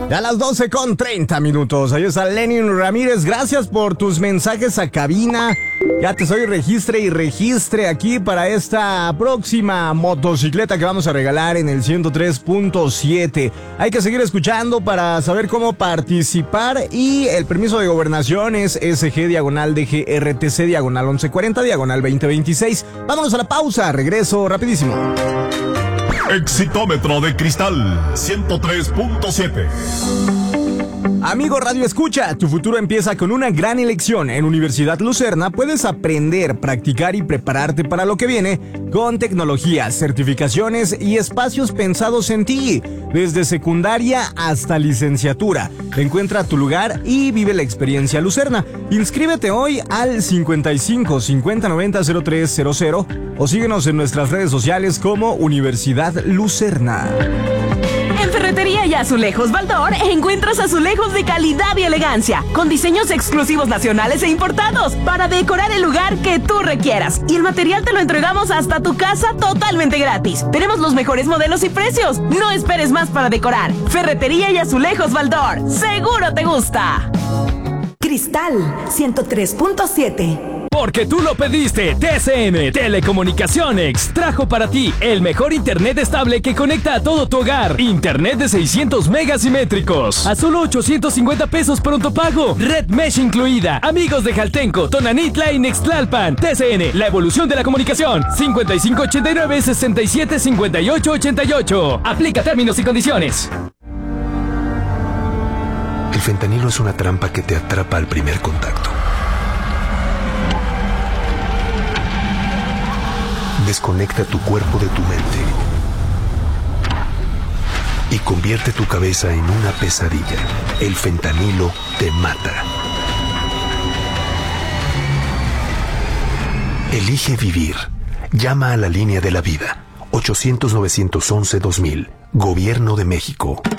Ya las 12:30. Ahí está Lenin Ramírez. Gracias por tus mensajes a cabina. Ya te soy registre aquí para esta próxima motocicleta que vamos a regalar en el 103.7. Hay que seguir escuchando para saber cómo participar. Y el permiso de gobernación es SG/DGRTC/1140/2026. Vámonos a la pausa. Regreso rapidísimo. Exitómetro de cristal 103.7. Amigo Radio Escucha, tu futuro empieza con una gran elección. En Universidad Lucerna puedes aprender, practicar y prepararte para lo que viene con tecnologías, certificaciones y espacios pensados en ti. Desde secundaria hasta licenciatura. Encuentra tu lugar y vive la experiencia Lucerna. Inscríbete hoy al 55 50 90 0300 o síguenos en nuestras redes sociales como Universidad Lucerna. En Ferretería y Azulejos Baldor encuentras azulejos de calidad y elegancia, con diseños exclusivos nacionales e importados, para decorar el lugar que tú requieras. Y el material te lo entregamos hasta tu casa totalmente gratis. Tenemos los mejores modelos y precios. No esperes más para decorar. Ferretería y Azulejos Baldor. ¡Seguro te gusta! Cristal 103.7. Porque tú lo pediste, TCN Telecomunicaciones trajo para ti el mejor internet estable que conecta a todo tu hogar. Internet de 600 megas simétricos a solo 850 pesos pronto pago. Red Mesh incluida. Amigos de Jaltenco, Tonanitla y Nextlalpan. TCN, la evolución de la comunicación. 5589-675888. Aplica términos y condiciones. El fentanilo es una trampa que te atrapa al primer contacto. Desconecta tu cuerpo de tu mente y convierte tu cabeza en una pesadilla. El fentanilo te mata. Elige vivir. Llama a la línea de la vida. 800-911-2000. Gobierno de México.